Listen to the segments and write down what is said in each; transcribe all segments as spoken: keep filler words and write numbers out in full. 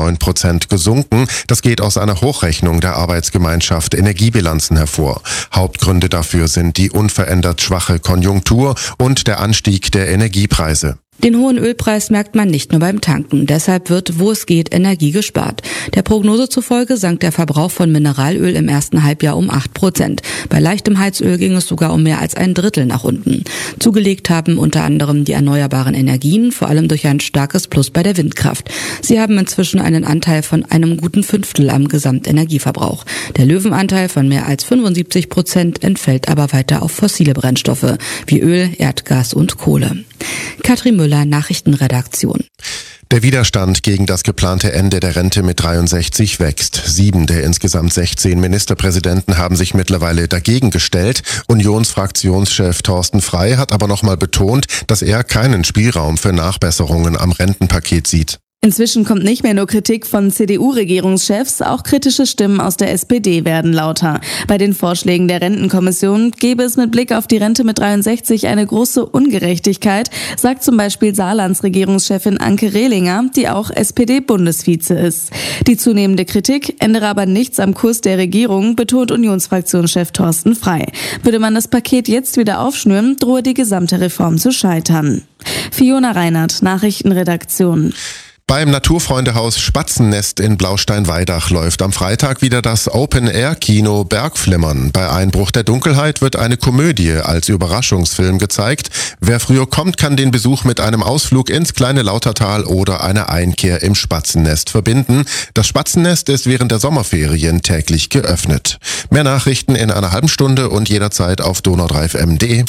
neun Prozent gesunken. Das geht aus einer Hochrechnung der Arbeitsgemeinschaft Energiebilanzen hervor. Hauptgründe dafür sind die unverändert schwache Konjunktur und der Anstieg der Energiepreise. Den hohen Ölpreis merkt man nicht nur beim Tanken. Deshalb wird, wo es geht, Energie gespart. Der Prognose zufolge sank der Verbrauch von Mineralöl im ersten Halbjahr um acht Prozent. Bei leichtem Heizöl ging es sogar um mehr als ein Drittel nach unten. Zugelegt haben unter anderem die erneuerbaren Energien, vor allem durch ein starkes Plus bei der Windkraft. Sie haben inzwischen einen Anteil von einem guten Fünftel am Gesamtenergieverbrauch. Der Löwenanteil von mehr als fünfundsiebzig Prozent entfällt aber weiter auf fossile Brennstoffe wie Öl, Erdgas und Kohle. Katrin Müller, Nachrichtenredaktion. Der Widerstand gegen das geplante Ende der Rente mit dreiundsechzig wächst. Sieben der insgesamt sechzehn Ministerpräsidenten haben sich mittlerweile dagegen gestellt. Unionsfraktionschef Thorsten Frey hat aber nochmal betont, dass er keinen Spielraum für Nachbesserungen am Rentenpaket sieht. Inzwischen kommt nicht mehr nur Kritik von C D U-Regierungschefs, auch kritische Stimmen aus der S P D werden lauter. Bei den Vorschlägen der Rentenkommission gäbe es mit Blick auf die Rente mit dreiundsechzig eine große Ungerechtigkeit, sagt zum Beispiel Saarlands Regierungschefin Anke Rehlinger, die auch S P D-Bundesvize ist. Die zunehmende Kritik ändere aber nichts am Kurs der Regierung, betont Unionsfraktionschef Thorsten Frey. Würde man das Paket jetzt wieder aufschnüren, drohe die gesamte Reform zu scheitern. Fiona Reinhardt, Nachrichtenredaktion. Beim Naturfreundehaus Spatzennest in Blaustein-Weidach läuft am Freitag wieder das Open-Air-Kino Bergflimmern. Bei Einbruch der Dunkelheit wird eine Komödie als Überraschungsfilm gezeigt. Wer früher kommt, kann den Besuch mit einem Ausflug ins kleine Lautertal oder einer Einkehr im Spatzennest verbinden. Das Spatzennest ist während der Sommerferien täglich geöffnet. Mehr Nachrichten in einer halben Stunde und jederzeit auf donau drei f m punkt d e.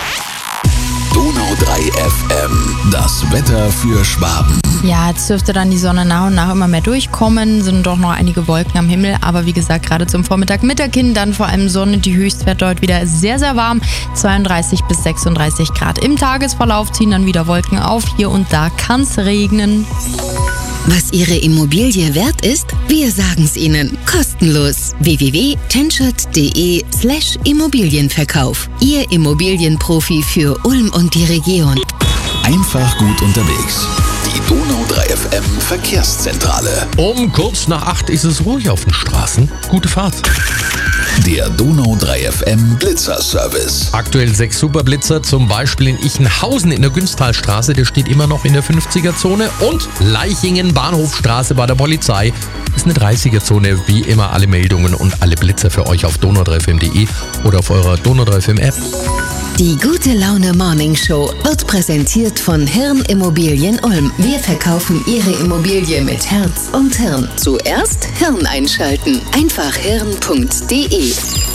Donau drei F M, das Wetter für Schwaben. Ja, jetzt dürfte dann die Sonne nach und nach immer mehr durchkommen, sind doch noch einige Wolken am Himmel, aber wie gesagt, gerade zum Vormittag, Mittag hin, dann vor allem Sonne, die Höchstwerte heute wieder sehr, sehr warm, zweiunddreißig bis sechsunddreißig Grad. Im Tagesverlauf ziehen dann wieder Wolken auf, hier und da kann es regnen. Was Ihre Immobilie wert ist? Wir sagen's Ihnen. Kostenlos. w w w punkt tenschert punkt d e slash Immobilienverkauf. Ihr Immobilienprofi für Ulm und die Region. Einfach gut unterwegs. Die Donau drei F M Verkehrszentrale. Um kurz nach acht ist es ruhig auf den Straßen. Gute Fahrt. Der Donau drei F M Blitzerservice. Aktuell sechs Superblitzer, zum Beispiel in Ichenhausen in der Günsthalstraße, der steht immer noch in der fünfziger-Zone. Und Leichingen Bahnhofstraße bei der Polizei ist eine dreißiger-Zone. Wie immer alle Meldungen und alle Blitzer für euch auf donau drei f m punkt d e oder auf eurer Donau drei F M App. Die Gute Laune Morning Show wird präsentiert von Hirn Immobilien Ulm. Wir verkaufen Ihre Immobilie mit Herz und Hirn. Zuerst Hirn einschalten. Einfach hirn punkt d e.